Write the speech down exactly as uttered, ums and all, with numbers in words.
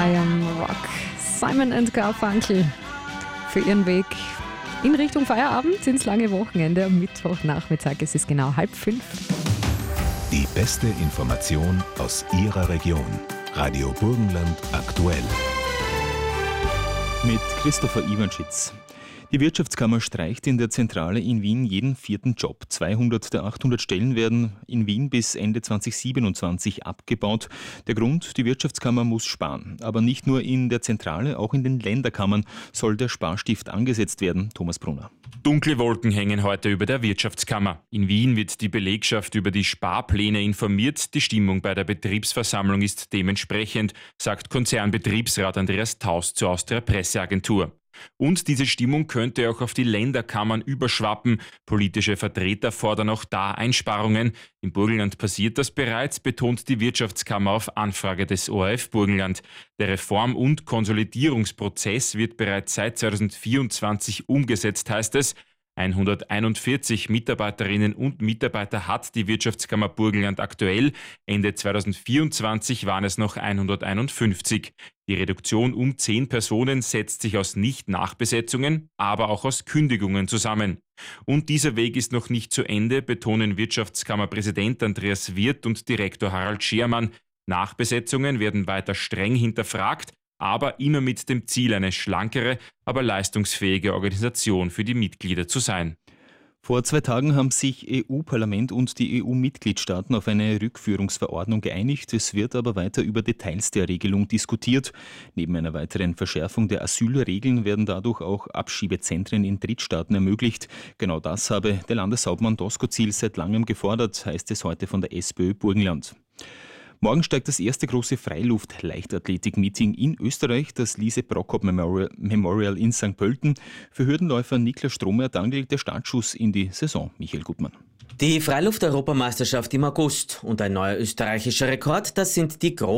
I Am Rock. Simon and Garfunkel für ihren Weg in Richtung Feierabend ins lange Wochenende am Mittwochnachmittag. Es ist genau halb fünf. Die beste Information aus Ihrer Region. Radio Burgenland aktuell. Mit Christopher Iwanschitz. Die Wirtschaftskammer streicht in der Zentrale in Wien jeden vierten Job. zweihundert der achthundert Stellen werden in Wien bis Ende zweitausendsiebenundzwanzig abgebaut. Der Grund, die Wirtschaftskammer muss sparen. Aber nicht nur in der Zentrale, auch in den Länderkammern soll der Sparstift angesetzt werden. Thomas Brunner. Dunkle Wolken hängen heute über der Wirtschaftskammer. In Wien wird die Belegschaft über die Sparpläne informiert. Die Stimmung bei der Betriebsversammlung ist dementsprechend, sagt Konzernbetriebsrat Andreas Taus zur Austria Presseagentur. Und diese Stimmung könnte auch auf die Länderkammern überschwappen. Politische Vertreter fordern auch da Einsparungen. Im Burgenland passiert das bereits, betont die Wirtschaftskammer auf Anfrage des O R F Burgenland. Der Reform- und Konsolidierungsprozess wird bereits seit zweitausendvierundzwanzig umgesetzt, heißt es. hunderteinundvierzig Mitarbeiterinnen und Mitarbeiter hat die Wirtschaftskammer Burgenland aktuell. Ende zweitausendvierundzwanzig waren es noch hunderteinundfünfzig. Die Reduktion um zehn Personen setzt sich aus Nicht-Nachbesetzungen, aber auch aus Kündigungen zusammen. Und dieser Weg ist noch nicht zu Ende, betonen Wirtschaftskammerpräsident Andreas Wirth und Direktor Harald Schermann. Nachbesetzungen werden weiter streng hinterfragt, aber immer mit dem Ziel, eine schlankere, aber leistungsfähige Organisation für die Mitglieder zu sein. Vor zwei Tagen haben sich E U-Parlament und die E U-Mitgliedstaaten auf eine Rückführungsverordnung geeinigt. Es wird aber weiter über Details der Regelung diskutiert. Neben einer weiteren Verschärfung der Asylregeln werden dadurch auch Abschiebezentren in Drittstaaten ermöglicht. Genau das habe der Landeshauptmann Doskozil seit langem gefordert, heißt es heute von der SPÖ Burgenland. Morgen steigt das erste große Freiluft-Leichtathletik-Meeting in Österreich, das Lise-Prokop-Memorial in Sankt Pölten. Für Hürdenläufer Niklas Stromer dangelt der Startschuss in die Saison. Michael Gutmann. Die Freiluft-Europameisterschaft im August und ein neuer österreichischer Rekord, das sind die großen